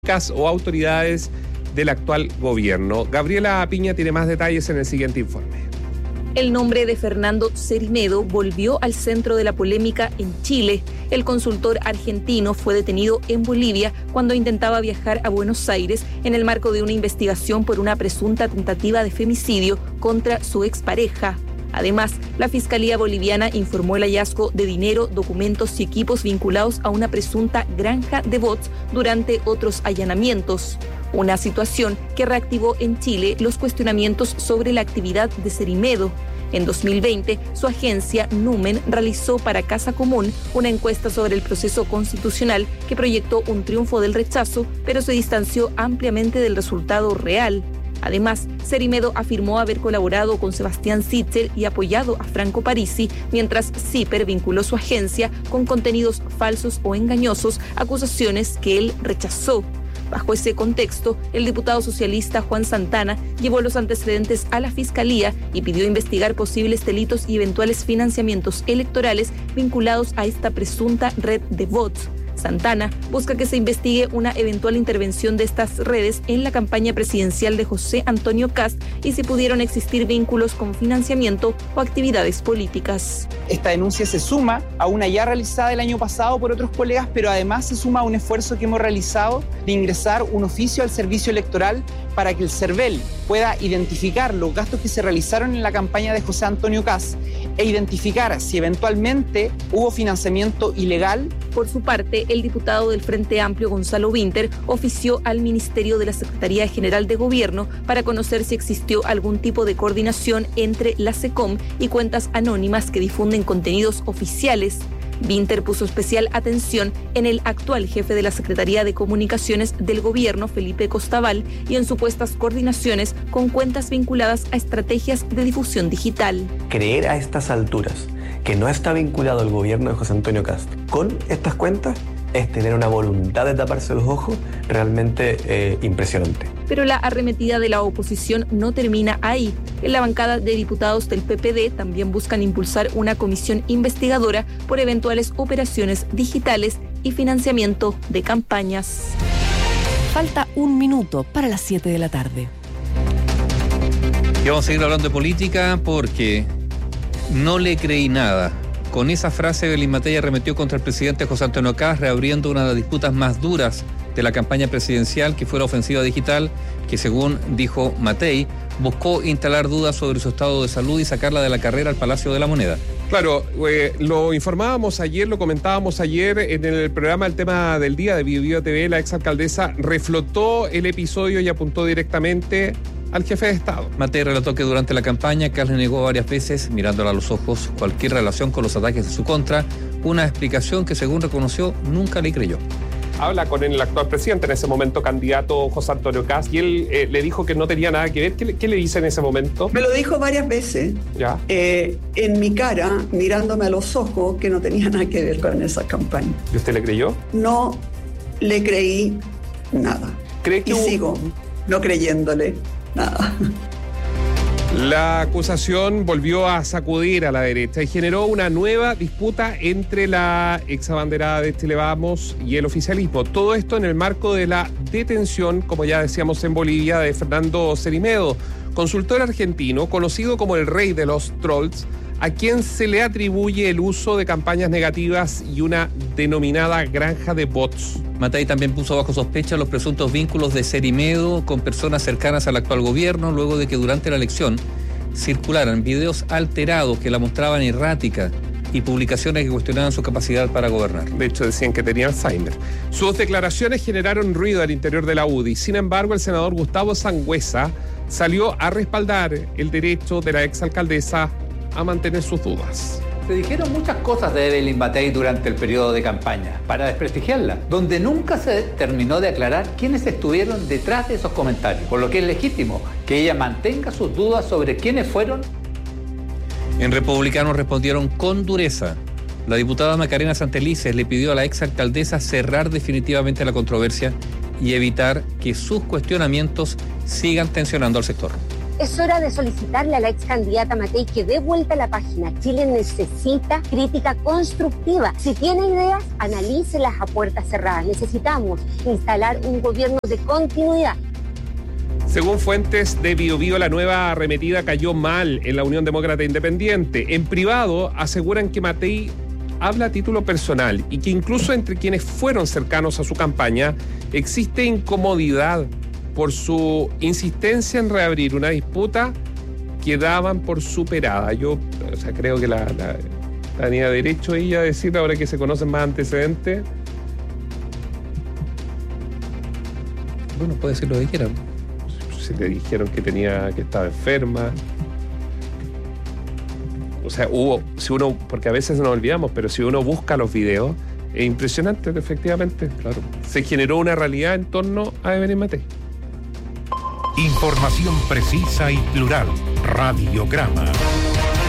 o autoridades del actual gobierno. Gabriela Piña tiene más detalles en el siguiente informe. El nombre de Fernando Cerimedo volvió al centro de la polémica en Chile. El consultor argentino fue detenido en Bolivia cuando intentaba viajar a Buenos Aires en el marco de una investigación por una presunta tentativa de femicidio contra su expareja. Además, la Fiscalía Boliviana informó el hallazgo de dinero, documentos y equipos vinculados a una presunta granja de bots durante otros allanamientos. Una situación que reactivó en Chile los cuestionamientos sobre la actividad de Cerimedo. En 2020, su agencia Numen realizó para Casa Común una encuesta sobre el proceso constitucional que proyectó un triunfo del rechazo, pero se distanció ampliamente del resultado real. Además, Cerimedo afirmó haber colaborado con Sebastián Sichel y apoyado a Franco Parisi, mientras CIPER vinculó su agencia con contenidos falsos o engañosos, acusaciones que él rechazó. Bajo ese contexto, el diputado socialista Juan Santana llevó los antecedentes a la Fiscalía y pidió investigar posibles delitos y eventuales financiamientos electorales vinculados a esta presunta red de bots. Santana busca que se investigue una eventual intervención de estas redes en la campaña presidencial de José Antonio Kast y si pudieron existir vínculos con financiamiento o actividades políticas. Esta denuncia se suma a una ya realizada el año pasado por otros colegas, pero además se suma a un esfuerzo que hemos realizado de ingresar un oficio al servicio electoral para que el CERVEL pueda identificar los gastos que se realizaron en la campaña de José Antonio Kast e identificar si eventualmente hubo financiamiento ilegal. Por su parte, el diputado del Frente Amplio, Gonzalo Winter, ofició al Ministerio de la Secretaría General de Gobierno para conocer si existió algún tipo de coordinación entre la SECOM y cuentas anónimas que difunden contenidos oficiales. Winter puso especial atención en el actual jefe de la Secretaría de Comunicaciones del Gobierno, Felipe Costabal, y en supuestas coordinaciones con cuentas vinculadas a estrategias de difusión digital. Creer a estas alturas que no está vinculado el gobierno de José Antonio Kast con estas cuentas es tener una voluntad de taparse los ojos realmente impresionante. Pero la arremetida de la oposición no termina ahí. En la bancada de diputados del PPD también buscan impulsar una comisión investigadora por eventuales operaciones digitales y financiamiento de campañas. Falta un minuto para las 7 de la tarde. Y vamos a seguir hablando de política porque no le creí nada. Con esa frase, Belín Matei arremetió contra el presidente José Antonio Kast, reabriendo una de las disputas más duras de la campaña presidencial, que fue la ofensiva digital, que según dijo Matei, buscó instalar dudas sobre su estado de salud y sacarla de la carrera al Palacio de la Moneda. Claro, lo informábamos ayer, lo comentábamos ayer en el programa El Tema del Día de Bio TV. La exalcaldesa reflotó el episodio y apuntó directamente al jefe de Estado. Matei relató que durante la campaña Kast le negó varias veces, mirándola a los ojos, cualquier relación con los ataques de su contra, una explicación que, según reconoció, nunca le creyó. Habla con el actual presidente, en ese momento candidato José Antonio Kast, y él le dijo que no tenía nada que ver. ¿Qué le dice en ese momento? Me lo dijo varias veces, ¿ya? En mi cara, mirándome a los ojos, que no tenía nada que ver con esa campaña. ¿Y usted le creyó? No le creí nada. ¿Cree que sigo no creyéndole nada. La acusación volvió a sacudir a la derecha y generó una nueva disputa entre la exabanderada de Chile Vamos y el oficialismo. Todo esto en el marco de la detención, como ya decíamos en Bolivia, de Fernando Cerimedo, consultor argentino, conocido como el rey de los trolls, a quien se le atribuye el uso de campañas negativas y una denominada granja de bots. Matei también puso bajo sospecha los presuntos vínculos de Cerimedo con personas cercanas al actual gobierno, luego de que durante la elección circularan videos alterados que la mostraban errática y publicaciones que cuestionaban su capacidad para gobernar. De hecho, decían que tenía Alzheimer. Sus declaraciones generaron ruido al interior de la UDI. Sin embargo, el senador Gustavo Sangüesa salió a respaldar el derecho de la exalcaldesa a mantener sus dudas. Se dijeron muchas cosas de Belín Matei durante el periodo de campaña para desprestigiarla, donde nunca se terminó de aclarar quiénes estuvieron detrás de esos comentarios, por lo que es legítimo que ella mantenga sus dudas sobre quiénes fueron. En Republicanos respondieron con dureza. La diputada Macarena Santelices le pidió a la exalcaldesa cerrar definitivamente la controversia y evitar que sus cuestionamientos sigan tensionando al sector. Es hora de solicitarle a la ex candidata Matei que dé vuelta a la página. Chile necesita crítica constructiva. Si tiene ideas, analícelas a puertas cerradas. Necesitamos instalar un gobierno de continuidad. Según fuentes de Bio Bio, la nueva arremetida cayó mal en la Unión Demócrata Independiente. En privado aseguran que Matei habla a título personal y que incluso entre quienes fueron cercanos a su campaña existe incomodidad por su insistencia en reabrir una disputa que daban por superada. Yo creo que la tenía derecho ella a decir, ahora que se conocen más antecedentes. Bueno, puede decir lo que quieran. Si le dijeron que estaba enferma. O sea, porque a veces nos olvidamos, pero si uno busca los videos, es impresionante, efectivamente. Claro. Se generó una realidad en torno a Evelyn Matei. Información precisa y plural. Radiograma.